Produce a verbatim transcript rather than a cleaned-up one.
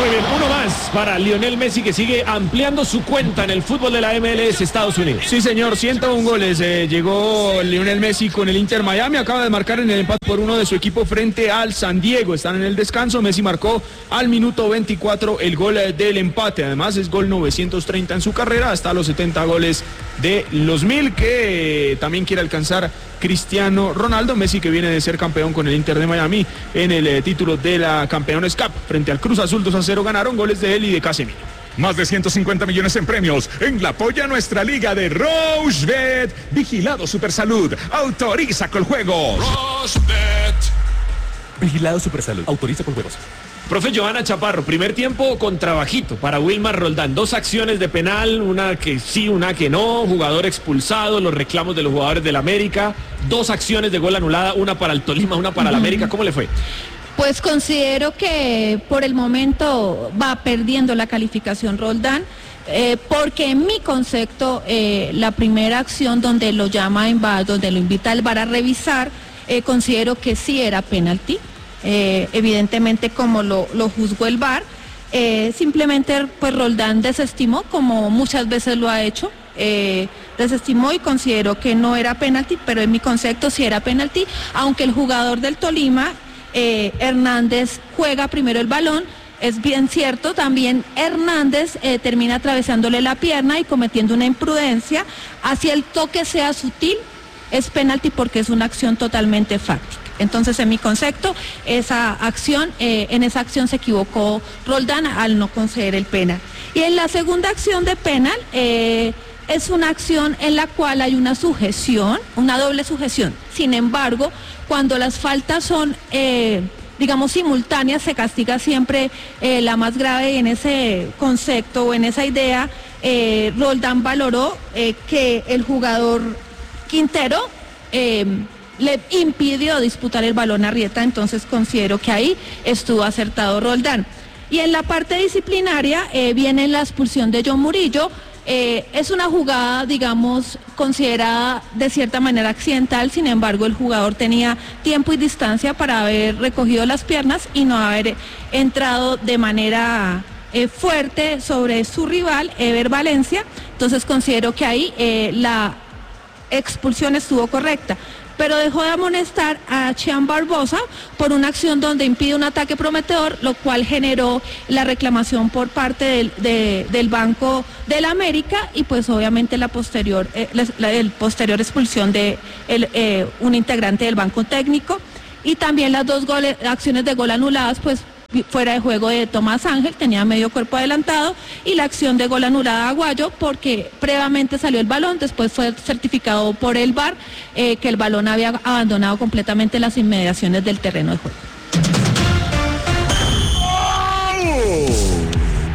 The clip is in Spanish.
Muy bien, uno más para Lionel Messi, que sigue ampliando su cuenta en el fútbol de la M L S Estados Unidos. Sí, señor, ciento uno goles. Eh, llegó Lionel Messi con el Inter Miami. Acaba de marcar en el empate por uno de su equipo frente al San Diego. Están en el descanso. Messi marcó al minuto veinticuatro el gol del empate. Además, es gol novecientos treinta en su carrera, hasta los setenta goles de los mil que eh, también quiere alcanzar Cristiano Ronaldo. Messi, que viene de ser campeón con el Inter de Miami en el eh, título de la Campeones Cup frente al Cruz Azul. Dos a cero ganaron, goles de él y de Casemiro. Más de ciento cincuenta millones en premios en la polla nuestra liga de Rochebet. Vigilado Supersalud. Autoriza con juegos. Rochebet. Vigilado Supersalud. Autoriza con juegos. Profe Johanna Chaparro, primer tiempo con trabajito para Wilmar Roldán. Dos acciones de penal, una que sí, una que no. Jugador expulsado, los reclamos de los jugadores del América. Dos acciones de gol anulada, una para el Tolima, una para el América. ¿Cómo le fue? Pues considero que por el momento va perdiendo la calificación Roldán, eh, porque en mi concepto eh, la primera acción donde lo llama en V A R, donde lo invita al V A R a revisar, eh, considero que sí era penalti, eh, evidentemente como lo, lo juzgó el V A R, eh, simplemente pues Roldán desestimó, como muchas veces lo ha hecho, eh, desestimó y considero que no era penalti, pero en mi concepto sí era penalti, aunque el jugador del Tolima, Eh, Hernández, juega primero el balón. Es bien cierto, también Hernández eh, termina atravesándole la pierna y cometiendo una imprudencia. Así el toque sea sutil, es penalti porque es una acción totalmente fáctica. Entonces, en mi concepto, esa acción, eh, en esa acción se equivocó Roldán al no conceder el penal. Y en la segunda acción de penal, eh, es una acción en la cual hay una sujeción, una doble sujeción. Sin embargo, cuando las faltas son, eh, digamos, simultáneas, se castiga siempre eh, la más grave. Y en ese concepto o en esa idea, eh, Roldán valoró eh, que el jugador Quintero eh, le impidió disputar el balón a Arrieta, entonces considero que ahí estuvo acertado Roldán. Y en la parte disciplinaria eh, viene la expulsión de John Murillo. Eh, es una jugada, digamos, considerada de cierta manera accidental, sin embargo el jugador tenía tiempo y distancia para haber recogido las piernas y no haber entrado de manera eh, fuerte sobre su rival, Ever Valencia, entonces considero que ahí eh, la expulsión estuvo correcta. Pero dejó de amonestar a Chian Barbosa por una acción donde impide un ataque prometedor, lo cual generó la reclamación por parte del, de, del Banco del América y pues obviamente la posterior, eh, la, el posterior expulsión de el, eh, un integrante del Banco Técnico, y también las dos goles, acciones de gol anuladas, pues fuera de juego de Tomás Ángel, tenía medio cuerpo adelantado, y la acción de gol anulada a Aguayo porque previamente salió el balón, después fue certificado por el V A R eh, que el balón había abandonado completamente las inmediaciones del terreno de juego.